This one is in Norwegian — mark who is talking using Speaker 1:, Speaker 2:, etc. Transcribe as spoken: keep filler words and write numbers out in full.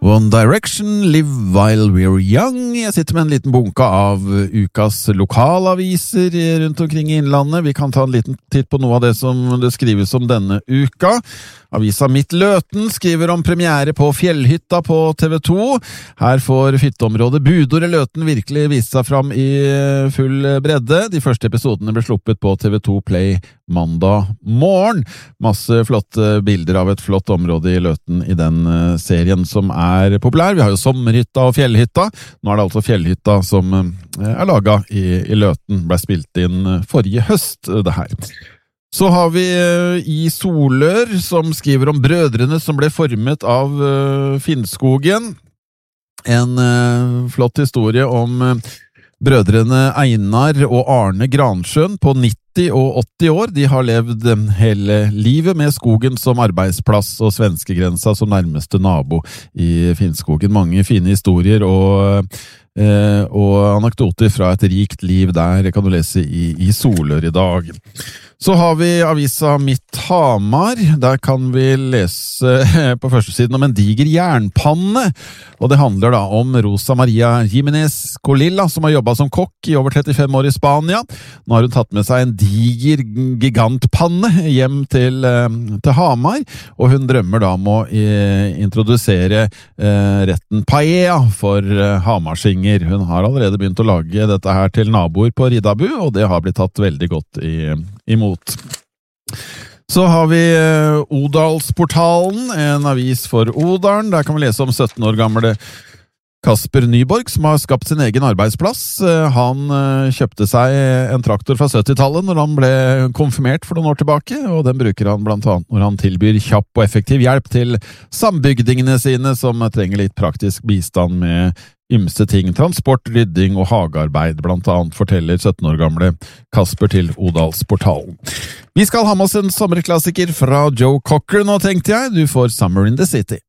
Speaker 1: One Direction, Live While We're Young. Jeg sitter med en liten bunke av ukas lokalaviser rundt omkring i innlandet. Vi kan ta en liten titt på noe av det som det skrives om denne uka. Avisa Midt Løten skriver om premiere på Fjellhytta på T V to. Her får hytteområdet Budor i Løten virkelig vist seg fram i full bredde. De første episodene ble sluppet på T V to Play mandag morgen. Masse flotte bilder av et flott område i Løten i den serien som er populær. Vi har jo Sommerhytta og Fjellhytta. Nå er det altså Fjellhytta som er laget i, i Løten. Ble spilt inn forrige høst, det her. Så har vi i Solør som skriver om brødrene som ble formet av uh, Finnskogen. En uh, flott historie om uh, brødrene Einar og Arne Gransjøen på nitti og åtti år. De har levd hele livet med skogen som arbeidsplass og svenskegrensa som nærmeste nabo i Finnskogen. Mange fine historier og Eh, og anekdoter fra et rikt liv der kan du lese i, i Solør i dag. Så har vi avisa Midt Hamar. Der kan vi lese på første siden om en diger jernpanne, og det handler da om Rosa Maria Jimenez Colilla, som har jobbet som kokk i over trettifem år i Spania. Nå har hun tatt med seg en diger gigantpanne hjem til, til Hamar, og hun drømmer da om å eh, introdusere eh, retten paella for eh, hamarsinger. Hun har allerede begynt å lage dette her til naboer på Riddabu, og det har blitt tatt veldig godt i, imot. Så har vi Odalsportalen, en avis for Odalen. Der kan vi lese om sytten år gamle Kasper Nyborg, som har skapt sin egen arbeidsplass. Han kjøpte seg en traktor fra syttitallet når han ble konfirmert for noen år tilbake, og den bruker han blant annet når han tilbyr kjapp og effektiv hjelp til sambygdingene sine, som trenger litt praktisk bistand med ymse ting, transport, rydding og hagearbeid, blant annet, forteller sytten år gamle Kasper til Odalsportalen. Vi skal ha med oss en sommerklassiker fra Joe Cocker nå, tenkte jeg. Du får Summer in the City.